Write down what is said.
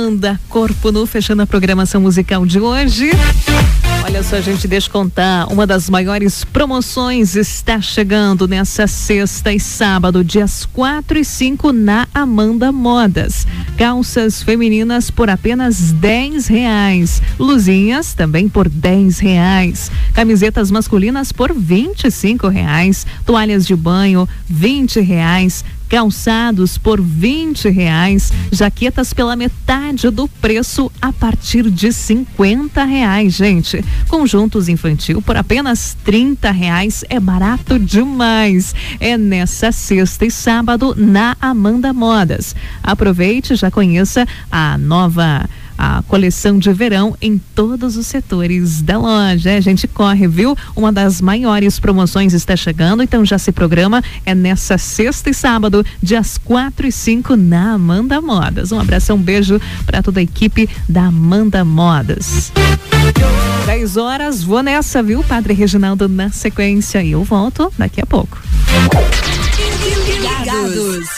Amanda Corpo Nu, fechando a programação musical de hoje. Olha só, gente, deixa eu contar, uma das maiores promoções está chegando nessa sexta e sábado, dias 4 e 5 na Amanda Modas. Calças femininas por apenas R$10, luzinhas também por R$10, camisetas masculinas por R$25, toalhas de banho R$20, calçados por R$20, jaquetas pela metade do preço a partir de R$50, gente. Conjuntos infantil por apenas R$30, é barato demais. É nessa sexta e sábado na Amanda Modas. Aproveite, já conheça a coleção de verão em todos os setores da loja. A gente corre, viu? Uma das maiores promoções está chegando, então já se programa. É nessa sexta e sábado, dias 4 e 5 na Amanda Modas. Um abração, um beijo para toda a equipe da Amanda Modas. 10 horas, vou nessa, viu? Padre Reginaldo na sequência e eu volto daqui a pouco. Ligados.